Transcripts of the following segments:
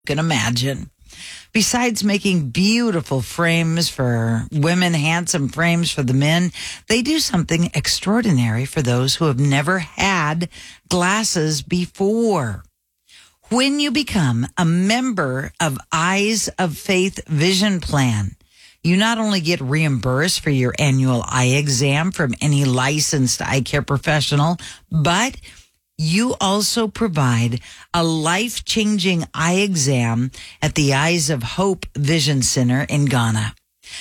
can imagine. Besides making beautiful frames for women, handsome frames for the men, they do something extraordinary for those who have never had glasses before. When you become a member of Eyes of Faith Vision Plan, you not only get reimbursed for your annual eye exam from any licensed eye care professional, but you also provide a life-changing eye exam at the Eyes of Hope Vision Center in Ghana.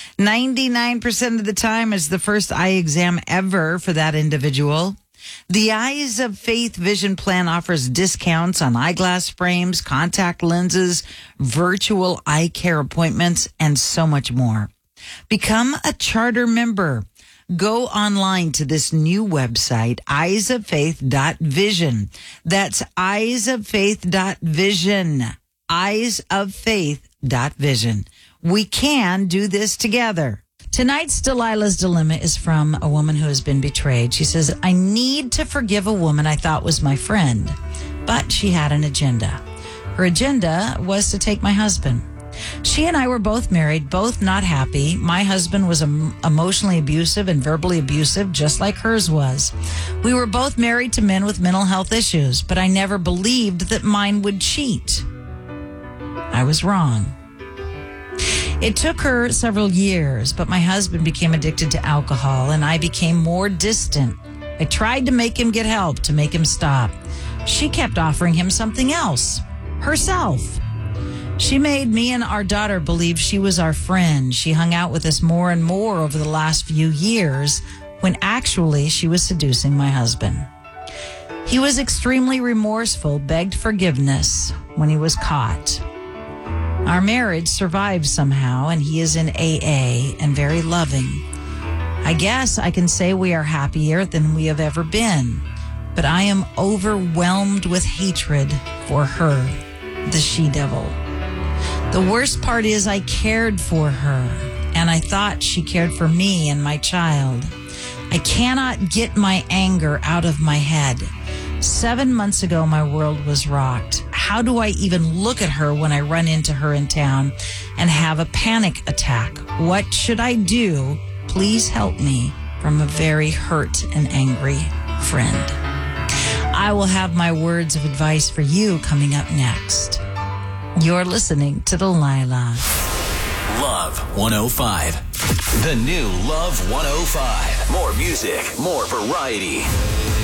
99% of the time is the first eye exam ever for that individual. The Eyes of Faith Vision Plan offers discounts on eyeglass frames, contact lenses, virtual eye care appointments, and so much more. Become a charter member. Go online to this new website, eyesoffaith.vision. That's eyesoffaith.vision. Eyesoffaith.vision. We can do this together. Tonight's Delilah's Dilemma is from a woman who has been betrayed. She says, I need to forgive a woman I thought was my friend, but she had an agenda. Her agenda was to take my husband. She and I were both married, both not happy. My husband was emotionally abusive and verbally abusive, just like hers was. We were both married to men with mental health issues, but I never believed that mine would cheat. I was wrong. It took her several years, but my husband became addicted to alcohol and I became more distant. I tried to make him get help, to make him stop. She kept offering him something else, herself. She made me and our daughter believe she was our friend. She hung out with us more and more over the last few years when actually she was seducing my husband. He was extremely remorseful, begged forgiveness when he was caught. Our marriage survived somehow, and he is in AA and very loving. I guess I can say we are happier than we have ever been, but I am overwhelmed with hatred for her, the she-devil. The worst part is I cared for her, and I thought she cared for me and my child. I cannot get my anger out of my head. 7 months ago, my world was rocked. How do I even look at her when I run into her in town and have a panic attack? What should I do? Please help me, from a very hurt and angry friend. I will have my words of advice for you coming up next. You're listening to Delilah. Love 105. The new Love 105. More music, more variety.